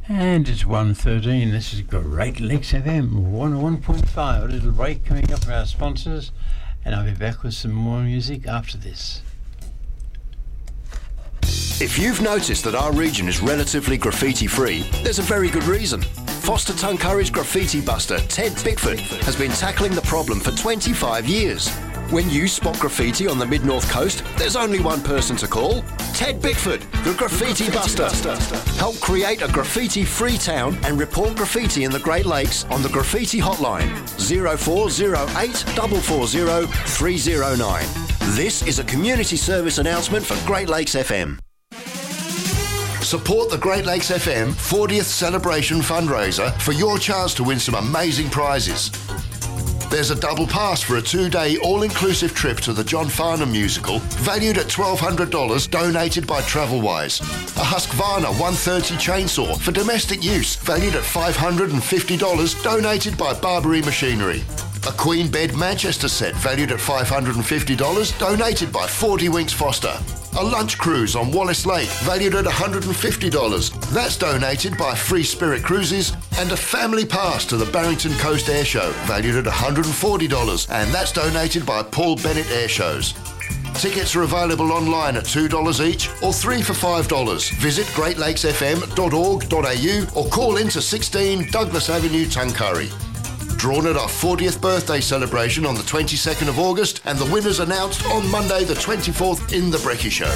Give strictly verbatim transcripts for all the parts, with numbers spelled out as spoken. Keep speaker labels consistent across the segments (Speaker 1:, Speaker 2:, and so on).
Speaker 1: And it's one thirteen. This is Great Lakes F M one oh one point five. A little break coming up for our sponsors, and I'll be back with some more music after this.
Speaker 2: If you've noticed that our region is relatively graffiti-free, there's a very good reason. Foster Tuncurry's graffiti buster, Ted Bickford, has been tackling the problem for twenty-five years. When you spot graffiti on the mid-north coast, there's only one person to call. Ted Bickford, the Graffiti Buster. Help create a graffiti-free town and report graffiti in the Great Lakes on the Graffiti Hotline, zero four zero eight four four zero three zero nine. This is a community service announcement for Great Lakes F M. Support the Great Lakes F M fortieth Celebration fundraiser for your chance to win some amazing prizes. There's a double pass for a two-day all-inclusive trip to the John Farnham musical, valued at twelve hundred dollars, donated by Travelwise. A Husqvarna one thirty chainsaw for domestic use, valued at five hundred fifty dollars, donated by Barbary Machinery. A Queen Bed Manchester set, valued at five hundred fifty dollars, donated by forty Winks Foster. A lunch cruise on Wallace Lake, valued at one hundred fifty dollars. That's donated by Free Spirit Cruises. And a family pass to the Barrington Coast Air Show, valued at one hundred forty dollars. And that's donated by Paul Bennett Air Shows. Tickets are available online at two dollars each or three for five dollars. Visit great lakes f m dot org dot a u or call into sixteen Douglas Avenue, Tuncurry. Drawn at our fortieth birthday celebration on the twenty-second of August, and the winners announced on Monday the twenty-fourth in The Brekkie Show.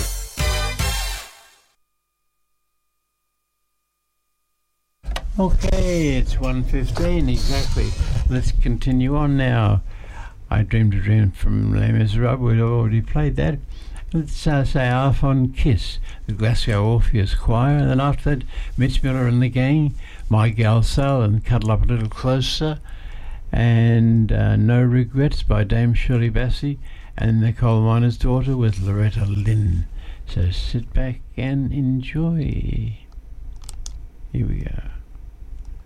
Speaker 1: Okay, it's one fifteen exactly. Let's continue on now. I Dreamed a Dream from Les Miserables. We've already played that. Let's uh, say Half on Kiss, the Glasgow Orpheus Choir, and then after that, Mitch Miller and the Gang, My Gal Sal and Cuddle Up a Little Closer, and uh, No Regrets by Dame Shirley Bassey, and The Coal Miner's Daughter with Loretta Lynn. So sit back and enjoy. Here we go.